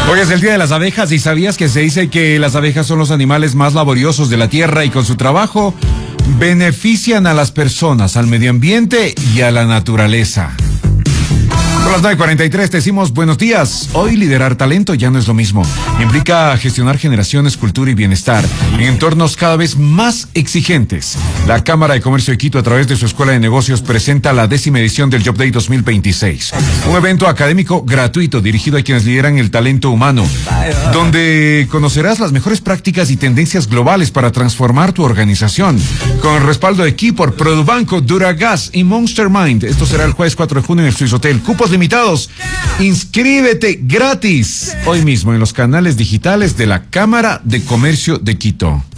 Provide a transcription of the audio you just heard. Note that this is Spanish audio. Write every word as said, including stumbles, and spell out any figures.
Hoy es el Día de las Abejas y ¿sabías que se dice que las abejas son los animales más laboriosos de la tierra y con su trabajo benefician a las personas, al medio ambiente y a la naturaleza? Son las nueve cuarenta y tres, te decimos buenos días. Hoy liderar talento ya no es lo mismo. Implica gestionar generaciones, cultura y bienestar en entornos cada vez más exigentes. La Cámara de Comercio de Quito, a través de su Escuela de Negocios, presenta la décima edición del Job Day dos mil veintiséis. Un evento académico gratuito dirigido a quienes lideran el talento humano, donde conocerás las mejores prácticas y tendencias globales para transformar tu organización. Con el respaldo de Keyport, Produbanco, Duragas y Monster Mind. Esto será el jueves cuatro de junio en el Swiss Hotel. Cupos limitados. Inscríbete gratis hoy mismo en los canales digitales de la Cámara de Comercio de Quito.